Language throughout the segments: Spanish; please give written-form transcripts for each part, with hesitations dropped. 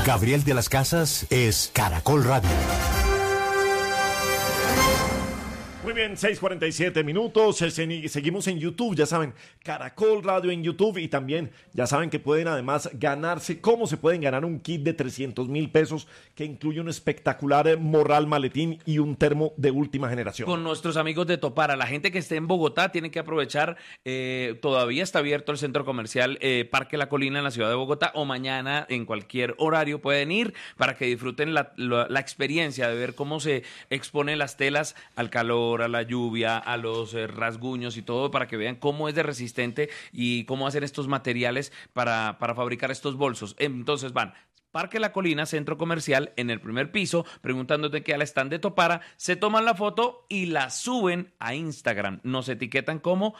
Gabriel de las Casas es Caracol Radio. Muy bien, 6:47 minutos. Seguimos en YouTube, ya saben, Caracol Radio en YouTube, y también ya saben que pueden además ganarse, cómo se pueden ganar un kit de 300,000 pesos que incluye un espectacular Morral maletín y un termo de última generación. Con nuestros amigos de Topara, la gente que esté en Bogotá tiene que aprovechar, todavía está abierto el centro comercial Parque La Colina en la ciudad de Bogotá, o mañana en cualquier horario pueden ir para que disfruten la experiencia de ver cómo se exponen las telas al calor, a la lluvia, a los rasguños y todo, para que vean cómo es de resistente y cómo hacen estos materiales para fabricar estos bolsos. Entonces van Parque La Colina, centro comercial, en el primer piso, preguntándote qué al stand de Topara, se toman la foto y la suben a Instagram. Nos etiquetan como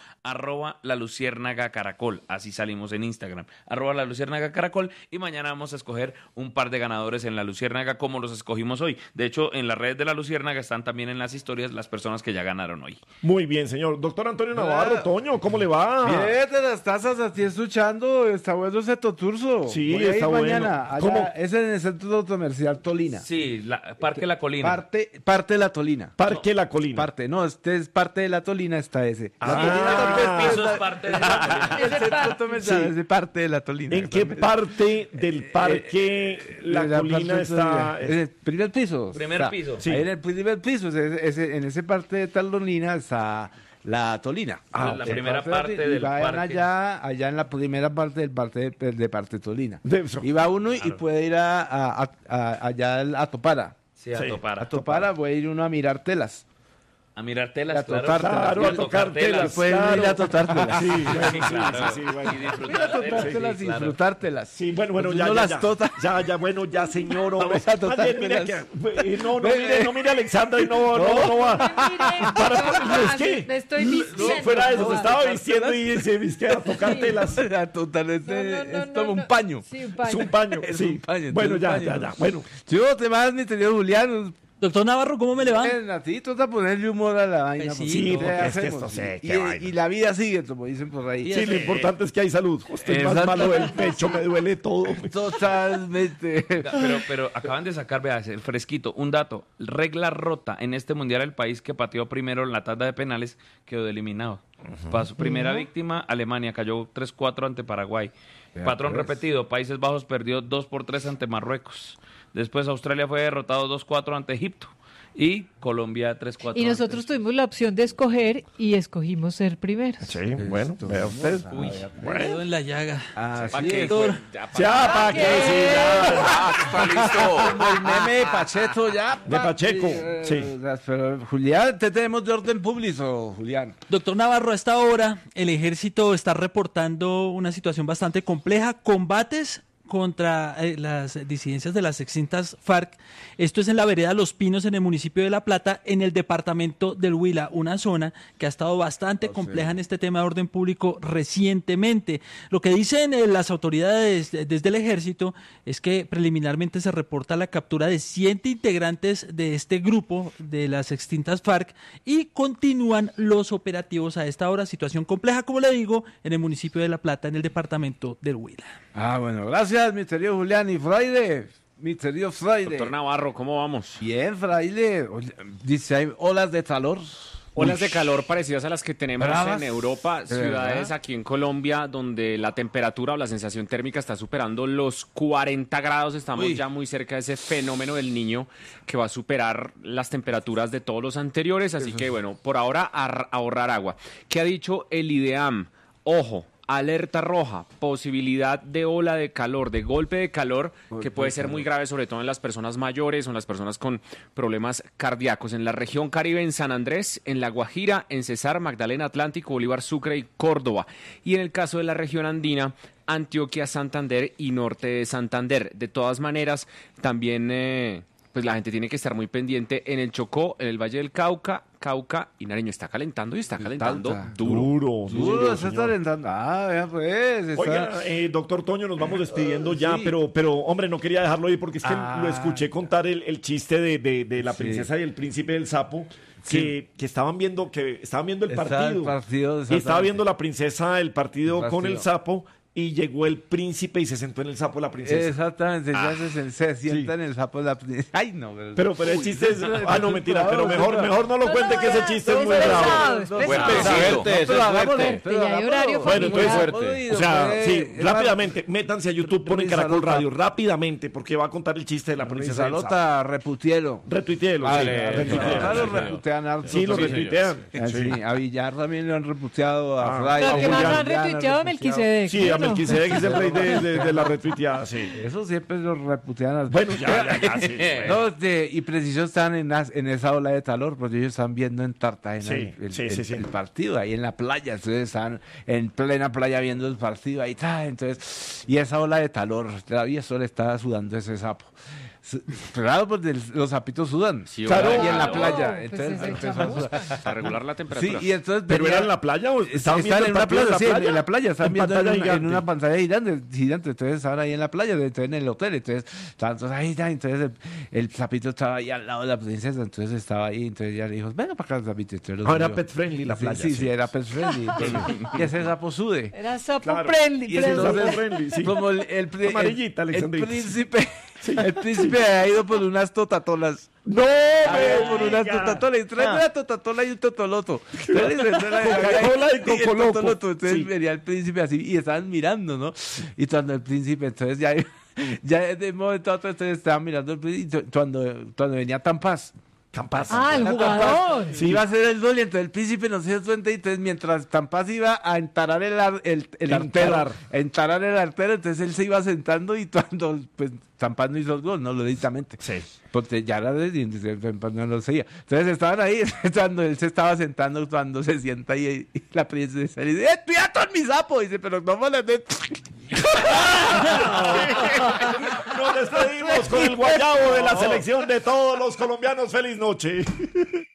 @laluciérnagacaracol, así salimos en Instagram, @laluciérnagacaracol, y mañana vamos a escoger un par de ganadores en La Luciérnaga como los escogimos hoy. De hecho, en las redes de La Luciérnaga están también en las historias las personas que ya ganaron hoy. Muy bien, señor. Doctor Antonio Navarro, Toño, ¿cómo le va? Bien, de las tazas, así escuchando, está bueno ese toturso. Sí, voy a ir está mañana. bueno. ¿Cómo? Es en el centro comercial Tolina. Sí, Parque La Colina. Parte de la Tolina. Parque La Colina. Este es parte de la Tolina, está ese. La Tolina El también piso es parte de La Colina. el centro comercial es de parte de la Tolina. ¿En qué parte del Parque La Colina está? En el primer piso. Primer piso. Sí. Ahí en el primer piso, en ese parte de Tolina está la Tolina. La primera parte del vayan parque. allá en la primera parte del parte Tolina. De eso. Y va uno y puede ir allá a Topara. Sí, a Sí. Topara. A Topara puede ir uno a mirar telas. A mirar telas, A claro. tocar telas. Claro, a tocar telas. Pueden ir a tocar telas. Sí, bueno, Claro. sí, bueno. Y Ir a disfrutar tocar telas, telas sí, y claro. disfrutártelas. Sí, bueno, Pues ya, uno las tota. bueno, ya, señor. Vamos a Más bien, mire totártelas. no mire a Alexandra y no va. Es que me estoy vistiendo. fuera de eso, se estaba vistiendo y se viste a tocar telas. A total, es como un paño. Sí, un Es paño. un paño, Es sí. un paño, Bueno, es un ya. paño. Bueno, Yo te vas, mi querido Julián. Doctor Navarro, ¿cómo me le va? A ti, tú vas a ponerle humor a la vaina. Pues sí, sí, ¿qué porque es que hacemos? esto sé, qué vaina. Y la vida sigue, como dicen por ahí. sí, lo importante es que hay salud. Estoy más Exacto. malo del pecho, me duele todo. Totalmente. Pero acaban de sacar, vea, el fresquito, un dato. Regla rota en este mundial, el país que pateó primero en la tanda de penales quedó eliminado. Pasó primera víctima, Alemania cayó 3-4 ante Paraguay. Patrón pues. repetido, Países Bajos perdió 2-3 ante Marruecos. Después Australia fue derrotado 2-4 ante Egipto. Y Colombia 3-4. Y nosotros tuvimos la opción de escoger y escogimos ser primeros. Sí, bueno, vea usted. Dedo en la llaga. Así qué? es. Doctor, Ya, ¿para qué? Sí, ya. Está listo. Como el meme de Pacheco ya. De Pacheco, sí. Pero, Julián, te tenemos de orden público, Julián. doctor Navarro, a esta hora el ejército está reportando una situación bastante compleja, combates contra las disidencias de las extintas FARC. Esto es en la vereda Los Pinos, en el municipio de La Plata, en el departamento del Huila, una zona que ha estado bastante compleja en este tema de orden público recientemente. Lo que dicen las autoridades desde el ejército es que preliminarmente se reporta la captura de 100 integrantes de este grupo de las extintas FARC y continúan los operativos a esta hora. Situación compleja, como le digo, en el municipio de La Plata, en el departamento del Huila. Bueno, gracias, mi querido Julián. Y Fraile, mi querido Fraile. Doctor Navarro, ¿cómo vamos? Bien, Fraile. Oye, dice, hay olas de calor. Olas de calor parecidas a las que tenemos Bravas. en Europa, ¿De ciudades verdad? aquí en Colombia, donde la temperatura o la sensación térmica está superando los 40 grados. Estamos Uy. ya muy cerca de ese fenómeno del Niño que va a superar las temperaturas de todos los anteriores. Así que, bueno, por ahora ahorrar agua. ¿Qué ha dicho el IDEAM? Ojo. Alerta roja, posibilidad de ola de calor, de golpe de calor, que puede ser muy grave, sobre todo en las personas mayores o en las personas con problemas cardíacos. En la región Caribe, en San Andrés, en La Guajira, en Cesar, Magdalena, Atlántico, Bolívar, Sucre y Córdoba. Y en el caso de la región andina, Antioquia, Santander y norte de Santander. De todas maneras, también pues la gente tiene que estar muy pendiente en el Chocó, en el Valle del Cauca y Nariño. Está calentando y está calentando duro. Duro, se está señor. alentando. Vea pues. Está... Oiga, doctor Toño, nos vamos despidiendo ya, sí. pero hombre, no quería dejarlo ahí porque es que lo escuché contar el chiste de la Sí. princesa y el príncipe del sapo, que estaban viendo el Estaba partido. el partido de Y estaba Santander. viendo la princesa el partido con el sapo y llegó el príncipe y se sentó en el sapo de la princesa. Exactamente, ya se sienta en el sapo de la princesa. Ay, no. Pero el chiste es... Ah, no, mentira, pero mejor no lo cuente, que ese chiste es muy bravo. Pero ya hay horario Bueno, entonces, familiar. o sea, sí, rápidamente, métanse a YouTube, ponen Caracol Radio, rápidamente, porque va a contar el chiste de la princesa del sapo. Salota, repuitielo. Retuiteelo, Vale, sí. Claro, reputean harto. Sí, lo retuitean. Sí, a Villar también lo han reputeado, a Ray. Lo que más ya han retuiteado a Melquisedec. Sí, a ¿no? Melquisedec es el rey de la retuiteada, sí. Eso siempre lo reputean. Bueno, ya, sí. No, y preciso están en esa ola de calor, porque ellos están viendo en Cartagena Sí, el partido, ahí en la playa. Entonces están en plena playa viendo el partido, ahí está. Entonces, y esa ola de calor, todavía eso le está sudando ese sapo. Claro, pues los sapitos sudan. Sí, Claro. Y en la Claro, playa. pues Entonces es el empezó a chamusca. sudar. Para regular la Sí, temperatura. y entonces ¿Pero venía- era en la playa o estaban Estaban viendo en el una partido playa, sí, en la playa, estaban en viendo pantalla en gigante? una pantalla gigante, entonces estaban ahí en la playa, entonces en el hotel, entonces estaban todos ahí, entonces el sapito estaba ahí al lado de la princesa, entonces estaba ahí, entonces ya le dijo, venga para acá, sapito. Entonces lo Ah, era subió. pet friendly la playa. Sí, era pet friendly. Y ese sapo sude. Era sapo Claro. friendly. Y ese friendly. Sapo friendly, sí. Como Amarillita, el Alexandrita. príncipe, el príncipe ha ido por unas totatolas. ¡No, Por unas totatolas, y trae una totatola y un totoloto. Coca-Cola y Cocoloco. Entonces Sí. venía el príncipe así y estaban mirando, ¿no? Y cuando el príncipe, entonces ya de un momento a otro, entonces estaban mirando el príncipe, y cuando venía Tampaz. Ah, el jugador. Sí, iba a hacer el gol y entonces el príncipe no se dio cuenta y entonces mientras Tampaz iba a entarar el artero, entonces él se iba sentando y cuando pues Tampaz no hizo el gol, no, lógicamente. Sí. Porque ya era Tampaz no lo seguía. Entonces estaban ahí cuando él se estaba sentando, cuando se sienta y la princesa le dice, ¡cuidado con mi sapo! Dice, pero no me le Nos despedimos con el guayabo de la selección de todos los colombianos. ¡Feliz noche!